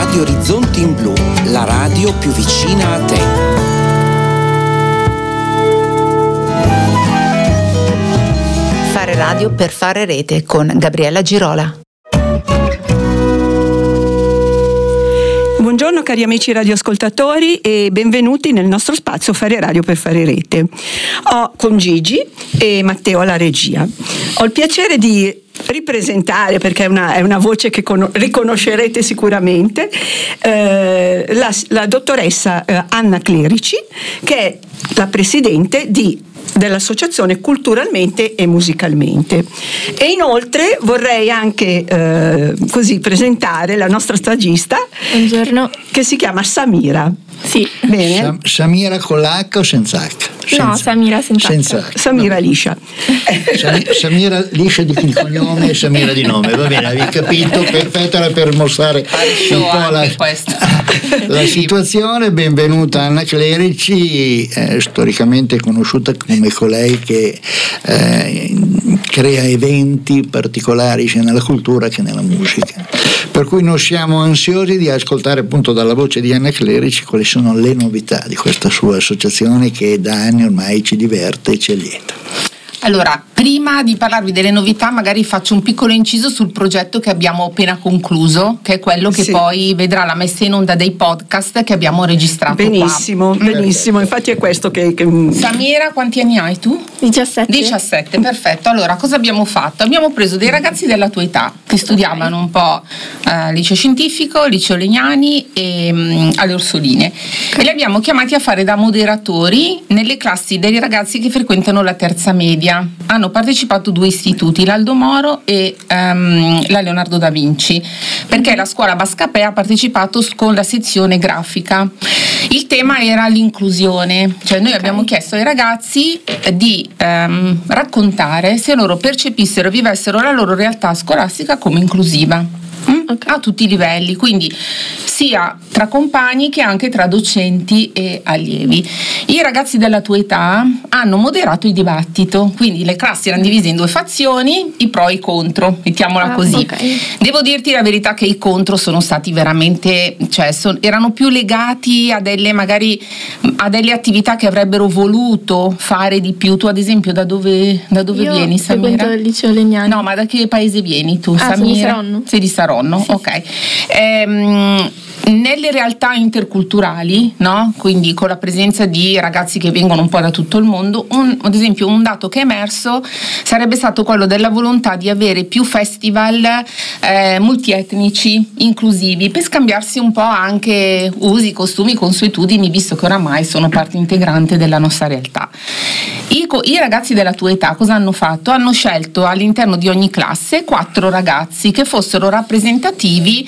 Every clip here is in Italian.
Radio Orizzonti in Blu, la radio più vicina a te. Fare radio per fare rete con Gabriella Girola. Buongiorno cari amici radioascoltatori e benvenuti nel nostro spazio Fare Radio per fare rete. Ho con Gigi e Matteo alla regia. Ho il piacere di ripresentare, perché è una voce che riconoscerete sicuramente, la dottoressa Anna Clerici, che è la presidente dell'associazione Culturalmente e Musicalmente. E inoltre vorrei anche così presentare la nostra stagista. Buongiorno. Che si chiama Samira. Sì. Bene. Samira con l'H o senza H? No, Samira senza H. Samira liscia. Samira liscia di cognome e Samira di nome, va bene, avevi capito? Perfetto, era per mostrare un po' la situazione. Benvenuta Anna Clerici, storicamente conosciuta come colei che crea eventi particolari sia nella cultura che nella musica, per cui noi siamo ansiosi di ascoltare appunto dalla voce di Anna Clerici quali sono le novità di questa sua associazione che da anni ormai ci diverte e ci allieta. Allora, prima di parlarvi delle novità, magari faccio un piccolo inciso sul progetto che abbiamo appena concluso, che è quello che poi vedrà la messa in onda dei podcast che abbiamo registrato. Benissimo, benissimo. Infatti è questo che... Samira, quanti anni hai tu? 17, perfetto. Allora, cosa abbiamo fatto? Abbiamo preso dei ragazzi della tua età che studiavano un po' liceo scientifico, liceo Legnani e alle Orsoline, e li abbiamo chiamati a fare da moderatori nelle classi dei ragazzi che frequentano la terza media. Hanno partecipato 2 istituti, l'Aldo Moro e la Leonardo da Vinci, perché la scuola Bascapè ha partecipato con la sezione grafica. Il tema era l'inclusione, cioè noi abbiamo chiesto ai ragazzi di raccontare se loro percepissero e vivessero la loro realtà scolastica come inclusiva. A tutti i livelli, quindi sia tra compagni che anche tra docenti e allievi. I ragazzi della tua età hanno moderato il dibattito, quindi le classi erano divise in 2 fazioni, i pro e i contro, mettiamola così. Okay. Devo dirti la verità che i contro sono stati veramente, cioè erano più legati a delle attività che avrebbero voluto fare di più. Tu ad esempio da dove vieni, Samira? Io frequento il liceo Legnani. No, ma da che paese vieni tu, Samira? Sono di Saronno. Sei di Saronno, sì. Ok. Nelle realtà interculturali, no? Quindi con la presenza di ragazzi che vengono un po' da tutto il mondo, ad esempio un dato che è emerso sarebbe stato quello della volontà di avere più festival multietnici, inclusivi, per scambiarsi un po' anche usi, costumi, consuetudini, visto che oramai sono parte integrante della nostra realtà. I ragazzi della tua età cosa hanno fatto? Hanno scelto all'interno di ogni classe 4 ragazzi che fossero rappresentativi,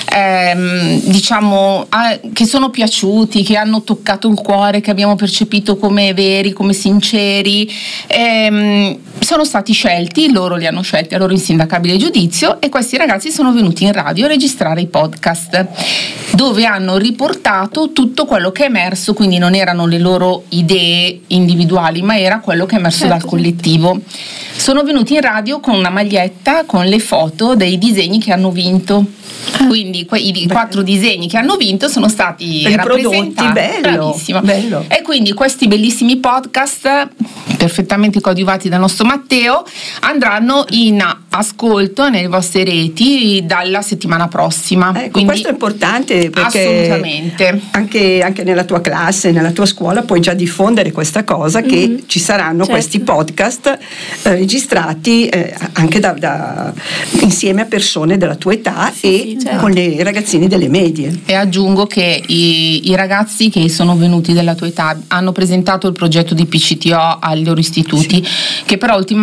che sono piaciuti, che hanno toccato il cuore, che abbiamo percepito come veri, come sinceri. Sono stati scelti, loro li hanno scelti a loro insindacabile giudizio, e questi ragazzi sono venuti in radio a registrare i podcast dove hanno riportato tutto quello che è emerso, quindi non erano le loro idee individuali, ma era quello che è emerso dal collettivo. Sono venuti in radio con una maglietta con le foto dei disegni che hanno vinto. Quindi i 4 disegni che hanno vinto sono stati rappresentati. Bello. E quindi questi bellissimi podcast, perfettamente coadiuvati dal nostro Matteo, andranno in ascolto nelle vostre reti dalla settimana prossima. Quindi, questo è importante, perché assolutamente anche nella tua classe, nella tua scuola puoi già diffondere questa cosa, che ci saranno questi podcast registrati anche insieme a persone della tua età con i ragazzini delle medie. E aggiungo che i ragazzi che sono venuti della tua età hanno presentato il progetto di PCTO agli loro istituti, che però